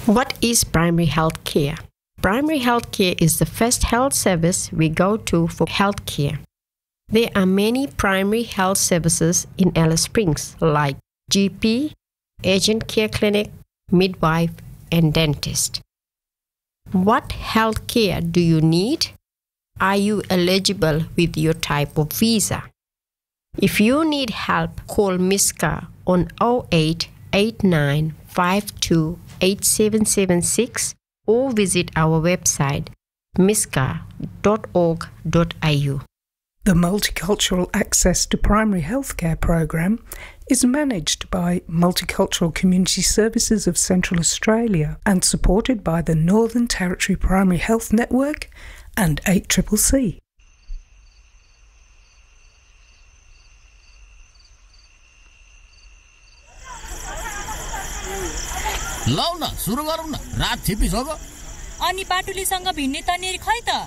What is primary health care? Primary health care is the first health service we go to for health care. There are many primary health services in Alice Springs like GP, urgent care clinic, midwife, and dentist. What health care do you need? Are you eligible with your type of visa? If you need help, call Miska on 0889528776 or visit our website miska.org.au. The Multicultural Access to Primary Healthcare program is managed by Multicultural Community Services of Central Australia and supported by the Northern Territory Primary Health Network and 8CCC. लौ न सुरु गरौँ न रात छिपिसक्यो अनि बाटुलीसँग भिड्ने तनेरी खै त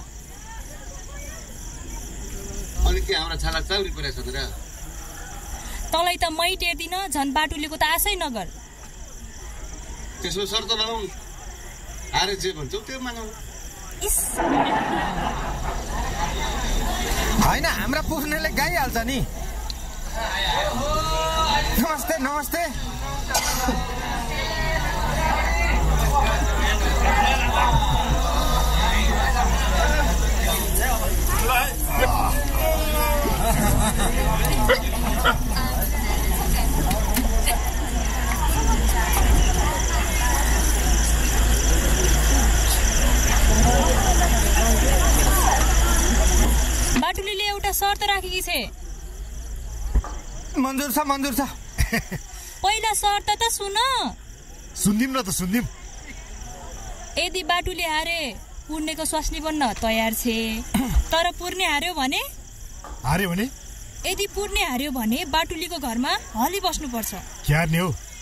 अनि के हाम्रो छाला चाउरी परेछ त र तँलाई त मै टेर्दिन झन् बाटुलीको त आशै नगर त्यसो शर्त लगाउँ आरे जे भन्छौ त्यो मानौ हैन हाम्रा पुग्नेले गाइहाल्छ नि नमस्ते नमस्ते बाटुलीले एउटा शर्त राखेकी छे मन्जुर छ पहिला शर्त त सुन सुन्दिम न त सुन्दिम यदि बाटुले हारे पुर्नेको स्वास्नी बन्न तयार छे तर पुर्ने हार्यो भने हार्यो भने यदि पुर्ने हार्यो भने बाटुलीको घरमा हली बस्नु पर्छ क्यार्ने हो